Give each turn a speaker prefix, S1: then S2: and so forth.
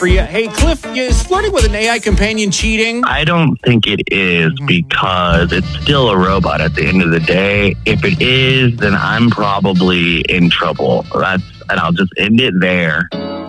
S1: Hey, Cliff, is flirting with an AI companion cheating?
S2: I don't think it is because it's still a robot at the end of the day. If it is, then I'm probably in trouble. And I'll just end it there.